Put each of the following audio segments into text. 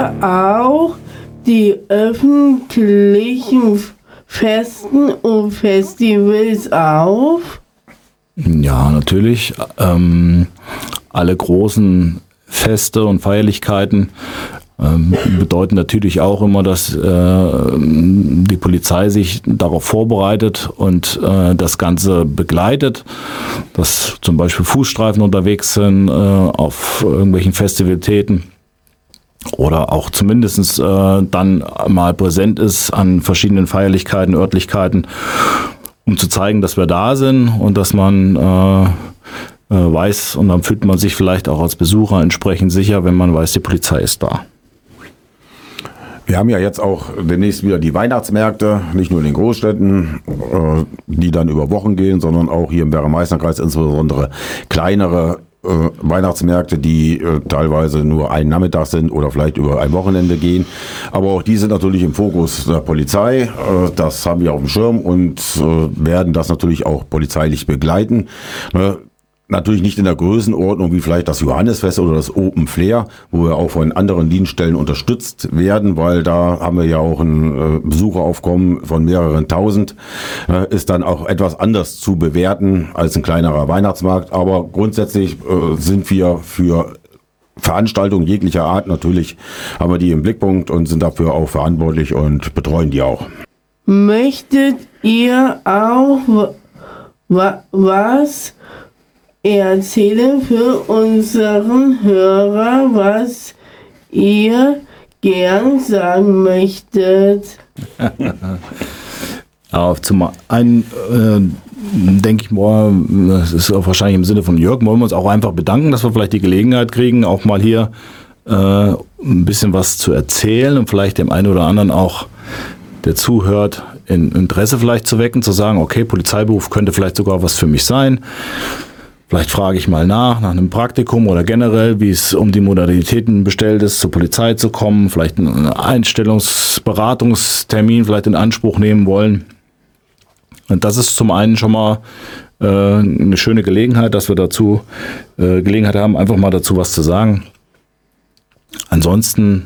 ihr auch die öffentlichen Festen und Festivals auf? Ja, natürlich. Alle großen Feste und Feierlichkeiten bedeuten natürlich auch immer, dass die Polizei sich darauf vorbereitet und das Ganze begleitet, dass zum Beispiel Fußstreifen unterwegs sind auf irgendwelchen Festivitäten oder auch zumindest dann mal präsent ist an verschiedenen Feierlichkeiten, Örtlichkeiten, um zu zeigen, dass wir da sind und dass man weiß, und dann fühlt man sich vielleicht auch als Besucher entsprechend sicher, wenn man weiß, die Polizei ist da. Wir haben ja jetzt auch demnächst wieder die Weihnachtsmärkte, nicht nur in den Großstädten, die dann über Wochen gehen, sondern auch hier im Werra-Meißner-Kreis insbesondere kleinere Weihnachtsmärkte, die teilweise nur einen Nachmittag sind oder vielleicht über ein Wochenende gehen. Aber auch die sind natürlich im Fokus der Polizei. Das haben wir auf dem Schirm und werden das natürlich auch polizeilich begleiten. Natürlich nicht in der Größenordnung wie vielleicht das Johannisfest oder das Open Flair, wo wir auch von anderen Dienststellen unterstützt werden, weil da haben wir ja auch ein Besucheraufkommen von mehreren tausend. Ist dann auch etwas anders zu bewerten als ein kleinerer Weihnachtsmarkt. Aber grundsätzlich sind wir für Veranstaltungen jeglicher Art natürlich, haben wir die im Blickpunkt und sind dafür auch verantwortlich und betreuen die auch. Möchtet ihr auch was erzählen für unseren Hörer, was ihr gern sagen möchtet? Ja, zum einen denke ich mal, das ist auch wahrscheinlich im Sinne von Jörg, wollen wir uns auch einfach bedanken, dass wir vielleicht die Gelegenheit kriegen, auch mal hier ein bisschen was zu erzählen und vielleicht dem einen oder anderen auch, der zuhört, Interesse vielleicht zu wecken, zu sagen, okay, Polizeiberuf könnte vielleicht sogar was für mich sein. Vielleicht frage ich mal nach einem Praktikum oder generell, wie es um die Modalitäten bestellt ist, zur Polizei zu kommen, vielleicht einen Einstellungsberatungstermin vielleicht in Anspruch nehmen wollen. Und das ist zum einen schon mal eine schöne Gelegenheit, dass wir dazu Gelegenheit haben, einfach mal dazu was zu sagen. Ansonsten,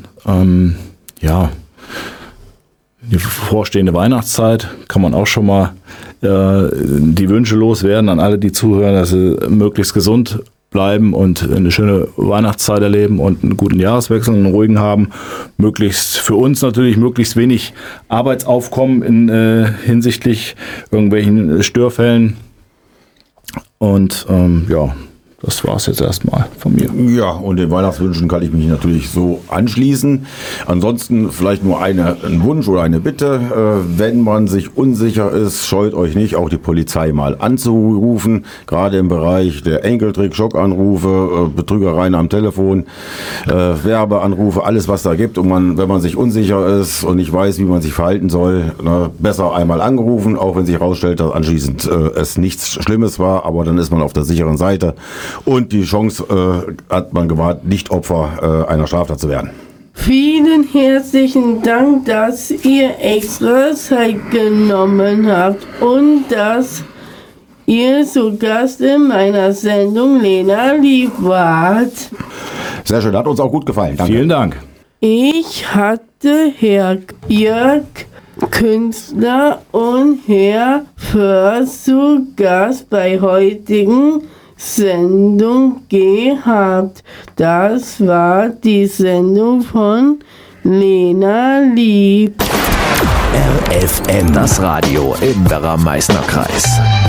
die bevorstehende Weihnachtszeit kann man auch schon mal die Wünsche loswerden an alle, die zuhören, dass sie möglichst gesund bleiben und eine schöne Weihnachtszeit erleben und einen guten Jahreswechsel, einen ruhigen haben. Möglichst für uns natürlich möglichst wenig Arbeitsaufkommen hinsichtlich irgendwelchen Störfällen. Und das war es jetzt erstmal von mir. Ja, und den Weihnachtswünschen kann ich mich natürlich so anschließen. Ansonsten vielleicht nur ein Wunsch oder eine Bitte. Wenn man sich unsicher ist, scheut euch nicht, auch die Polizei mal anzurufen. Gerade im Bereich der Enkeltrick, Schockanrufe, Betrügereien am Telefon, Werbeanrufe, alles was da gibt. Und wenn man sich unsicher ist und nicht weiß, wie man sich verhalten soll, besser einmal angerufen, auch wenn sich herausstellt, dass anschließend es nichts Schlimmes war. Aber dann ist man auf der sicheren Seite. Und die Chance hat man gewahrt, nicht Opfer einer Straftat zu werden. Vielen herzlichen Dank, dass ihr extra Zeit genommen habt und dass ihr zu Gast in meiner Sendung Lena Lieb wart. Sehr schön, hat uns auch gut gefallen. Danke. Vielen Dank. Ich hatte Herr Jörg Künstler und Herr Först zu Gast bei heutigen Sendung gehabt. Das war die Sendung von Lena Lieb. RFM, das Radio im Werra-Meißner-Kreis.